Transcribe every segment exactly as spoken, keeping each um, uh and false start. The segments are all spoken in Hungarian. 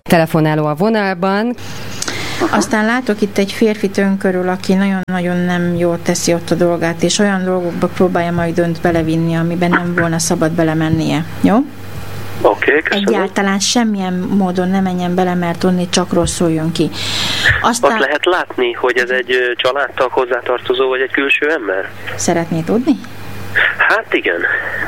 telefonáló a vonalban. Aztán látok itt egy férfit ön körül, aki nagyon-nagyon nem jól teszi ott a dolgát, és olyan dolgokba próbálja majd önt belevinni, amiben nem volna szabad belemennie. Jó? Oké, okay, köszönöm. Egyáltalán semmilyen módon ne menjen bele, mert onni csak rosszul jön ki. Aztán... Azt lehet látni, hogy ez egy családtag, hozzátartozó, vagy egy külső ember? Szeretné tudni? Hát igen.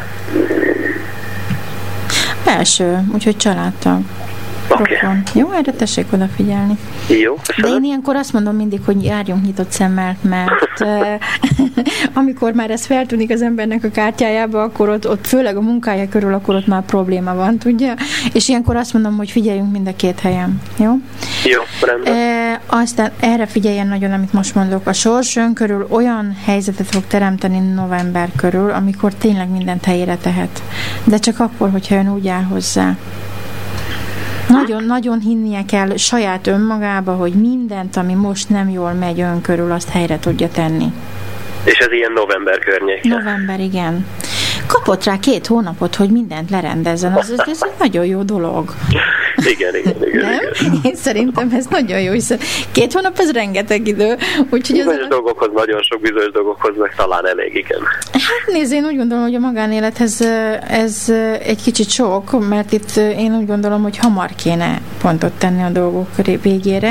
Belső, úgyhogy családtag. Okay. Jó, erre tessék odafigyelni. Jó, köszönöm. De én ilyenkor azt mondom mindig, hogy járjunk nyitott szemmel, mert amikor már ez feltűnik az embernek a kártyájába, akkor ott, ott főleg a munkája körül, akkor ott már probléma van, tudja? És ilyenkor azt mondom, hogy figyeljünk mind a két helyen. Jó? Jó, rendben. E, aztán erre figyeljen nagyon, amit most mondok. A sors ön körül olyan helyzetet fog teremteni november körül, amikor tényleg mindent helyére tehet. De csak akkor, hogyha ön úgy áll hozzá. Nagyon-nagyon hinnie kell saját önmagába, hogy mindent, ami most nem jól megy ön körül, azt helyre tudja tenni. És ez ilyen november környéke? November, igen. Kapott rá két hónapot, hogy mindent lerendezzen. Az, ez, ez egy nagyon jó dolog. Igen, igen, igen. Nem? igen. Én szerintem ez nagyon jó, hiszen két hónap ez rengeteg idő. Úgyhogy bizonyos az... dolgokhoz, nagyon sok bizonyos dolgokhoz meg talán elég, igen. Hát nézd, én úgy gondolom, hogy a magánélethez ez egy kicsit sok, mert itt én úgy gondolom, hogy hamar kéne pontot tenni a dolgok végére.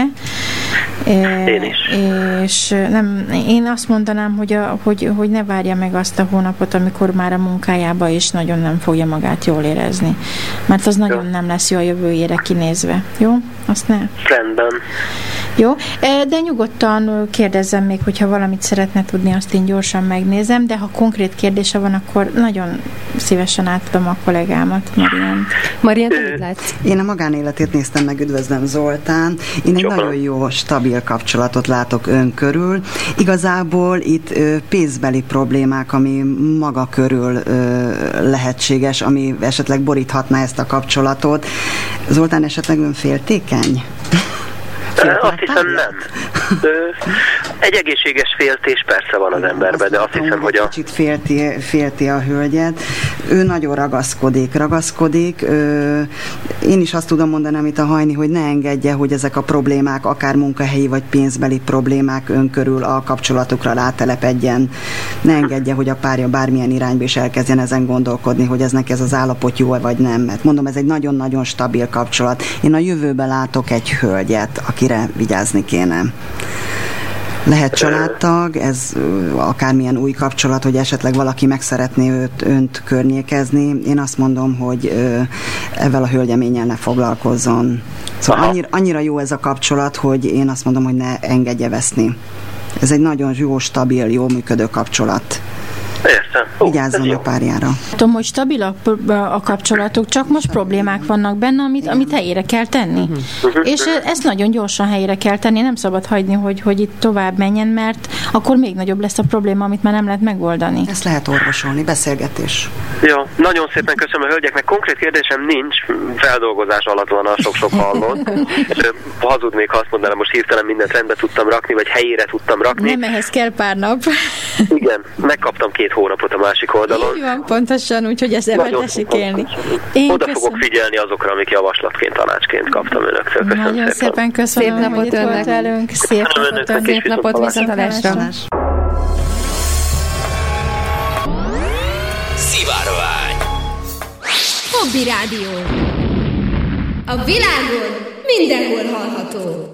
Én is. És nem, én azt mondanám, hogy, a, hogy, hogy ne várja meg azt a hónapot, amikor már a munkájába is nagyon nem fogja magát jól érezni. Mert az nagyon jó. Nem lesz jó a jövőjére kinézve. Jó? Azt ne? Rendben. Jó, de nyugodtan kérdezzem még, hogyha valamit szeretne tudni, azt én gyorsan megnézem, de ha konkrét kérdése van, akkor nagyon szívesen átadom a kollégámat, Mariant. Mariant, mit látsz? Én a magánéletét néztem meg, üdvözlöm Zoltán. Én egy Jobban. Nagyon jó, stabil kapcsolatot látok ön körül. Igazából itt ö, pénzbeli problémák, ami maga körül ö, lehetséges, ami esetleg boríthatná ezt a kapcsolatot. Zoltán, esetleg ön féltékeny? Azt hiszem nem. Egy egészséges féltés persze van az emberben, de azt hiszem, hogy a... Kicsit félti, félti a hölgyet. Ő nagyon ragaszkodik, ragaszkodik. Én is azt tudom mondani, amit a Hajni, hogy ne engedje, hogy ezek a problémák, akár munkahelyi vagy pénzbeli problémák ön körül a kapcsolatukra rátelepedjen. Ne engedje, hogy a párja bármilyen irányba is elkezdjen ezen gondolkodni, hogy ez neki ez az állapot jó vagy nem. Mert mondom, ez egy nagyon-nagyon stabil kapcsolat. Én a jövőben látok egy hölgyet, akire vigyázni kéne. Lehet családtag, ez akármilyen új kapcsolat, hogy esetleg valaki meg szeretné őt, önt környékezni. Én azt mondom, hogy ezzel a hölgyeménnyel ne foglalkozzon. Szóval annyira, annyira jó ez a kapcsolat, hogy én azt mondom, hogy ne engedje veszni. Ez egy nagyon jó, stabil, jó működő kapcsolat. Értem. Vigyázzon a párjára. Tudom, hogy stabil a, a kapcsolatok, csak most problémák vannak benne, amit, amit helyére kell tenni. Uh-huh. És ezt nagyon gyorsan helyére kell tenni, nem szabad hagyni, hogy, hogy itt tovább menjen, mert akkor még nagyobb lesz a probléma, amit már nem lehet megoldani. Ezt lehet orvosolni, beszélgetés. Jó, nagyon szépen köszönöm a hölgyeknek. Konkrét kérdésem nincs, feldolgozás alatt van a sok-sok hallott. Hazudnék, ha azt mondanám, most hirtelen mindent rendbe tudtam rakni, vagy helyére tudtam rakni. Nem, ehhez kell pár nap. Igen, megkaptam két hónapot a másik oldalon. Így van, pontosan, úgyhogy ezt ebben tessék élni. Én Oda köszönöm. Fogok figyelni azokra, amik javaslatként, tanácsként kaptam önöktől. Köszönöm Nagyon szépen, szépen köszönöm, szép napot önnek. Velünk. Szép napot, önnek, szép napot, viszontlátásra. Szivárvány. Hobby Rádió. A világon mindenhol hallható.